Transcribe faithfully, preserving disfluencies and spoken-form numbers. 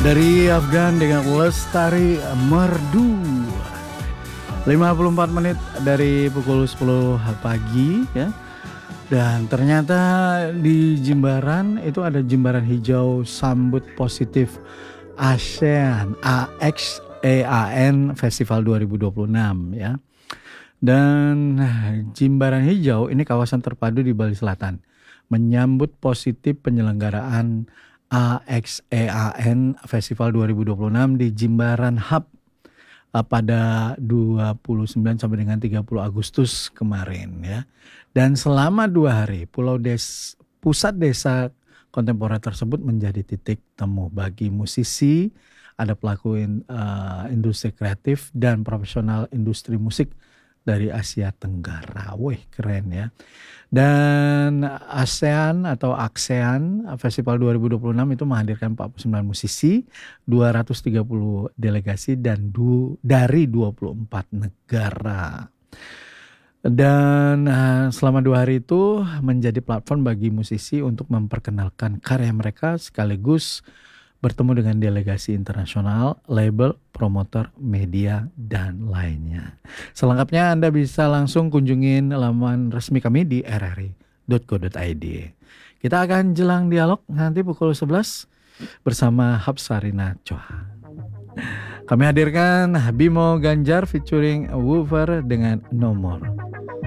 Dari Afgan dengan Lestari Merdu. lima puluh empat menit dari pukul sepuluh pagi ya. Dan ternyata di Jimbaran itu ada Jimbaran Hijau Sambut Positif ASEAN A X E A N Festival dua ribu dua puluh enam ya. Dan Jimbaran Hijau ini kawasan terpadu di Bali Selatan menyambut positif penyelenggaraan A X E A N Festival dua ribu dua puluh enam di Jimbaran Hub pada dua puluh sembilan sampai dengan tiga puluh Agustus kemarin ya. Dan selama dua hari Pulau Des Pusat Desa Kontemporer tersebut menjadi titik temu bagi musisi, ada pelaku in, uh, industri kreatif dan profesional industri musik dari Asia Tenggara. Wih, keren ya. Dan ASEAN atau ASEAN Festival dua ribu dua puluh enam itu menghadirkan empat puluh sembilan musisi, dua ratus tiga puluh delegasi dan du, dari dua puluh empat negara. Dan uh, selama dua hari itu menjadi platform bagi musisi untuk memperkenalkan karya mereka sekaligus bertemu dengan delegasi internasional, label, promotor, media, dan lainnya. Selengkapnya Anda bisa langsung kunjungin laman resmi kami di r r i dot co dot i d. Kita akan jelang dialog nanti pukul sebelas bersama Hapsarina Choa. Kami hadirkan Bimo Ganjar featuring Woofer dengan No More.